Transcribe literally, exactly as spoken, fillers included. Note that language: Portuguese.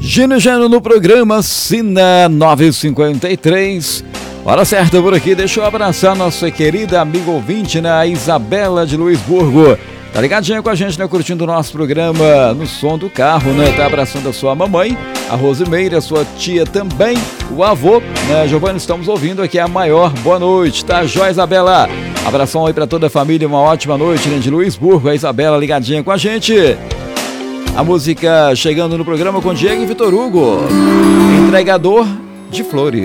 Gino e Geno no programa Sina nove e cinquenta e três. Hora certa por aqui, deixa eu abraçar nossa querida amiga ouvinte, né, a Isabela de Luisburgo. Tá ligadinha com a gente, né, curtindo o nosso programa no som do carro, né? Tá abraçando a sua mamãe, a Rosimeira, a sua tia também, o avô, né, Giovanni, estamos ouvindo aqui a maior boa noite, tá, jóia, Isabela? Abração aí pra toda a família, uma ótima noite, né, de Luisburgo, a Isabela ligadinha com a gente. A música chegando no programa com Diego e Vitor Hugo, entregador de flores.